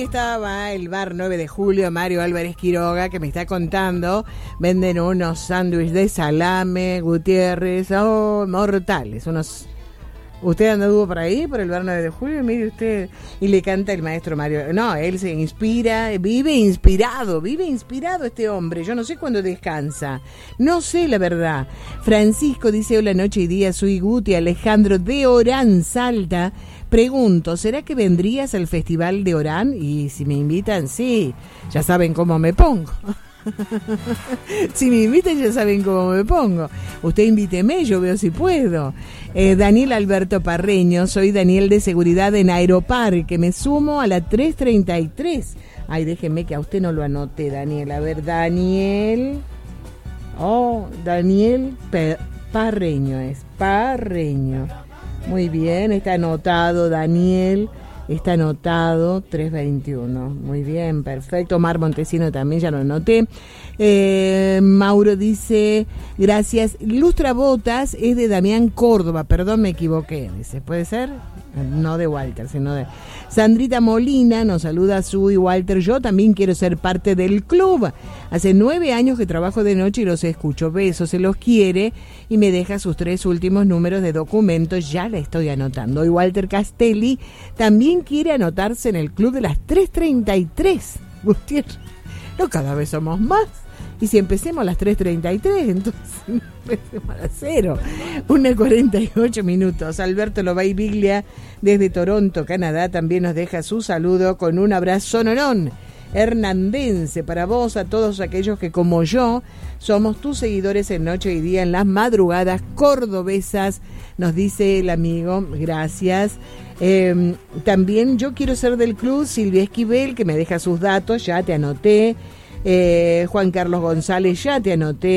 estaba el bar 9 de julio, Mario Álvarez Quiroga, que me está contando, venden unos sándwiches de salame, Gutiérrez, mortales, unos... Usted anduvo por ahí, por el bar 9 de julio, mire usted, y le canta el maestro Mario. No, él se inspira, vive inspirado este hombre. Yo no sé cuándo descansa, no sé la verdad. Francisco dice, hola, noche y día, soy Guti. Alejandro de Orán, Salta. Pregunto, ¿será que vendrías al festival de Orán? Y si me invitan, sí, ya saben cómo me pongo. Si me invitan ya saben cómo me pongo. Usted invíteme, yo veo si puedo. Daniel Alberto Parreño, soy Daniel de Seguridad en Aeroparque, me sumo a la 333. Ay, déjeme que a usted no lo anote, Daniel. A ver, Daniel. Daniel Parreño es. Parreño. Muy bien, está anotado, Daniel. Está anotado, 321. Muy bien, perfecto. Mar Montesino también, ya lo anoté. Mauro dice, gracias. Lustrabotas es de Damián Córdoba, perdón, me equivoqué. Dice, ¿puede ser? No de Walter, sino de... Sandrita Molina nos saluda, Su y Walter. Yo también quiero ser parte del club. Hace 9 años que trabajo de noche y los escucho. Besos, se los quiere. Y me deja sus 3 últimos números de documentos. Ya la estoy anotando. Y Walter Castelli también quiere anotarse en el club de las 3:33. Gutiérrez, no, cada vez somos más. Y si empecemos a las 3:33, entonces empecemos a las 0. 1:48 minutos. Alberto Lobay Biglia, desde Toronto, Canadá, también nos deja su saludo con un abrazo norón hernandense para vos, a todos aquellos que como yo somos tus seguidores en noche y día, en las madrugadas cordobesas, nos dice el amigo. Gracias. También yo quiero ser del club, Silvia Esquivel, que me deja sus datos, ya te anoté. Juan Carlos González, ya te anoté.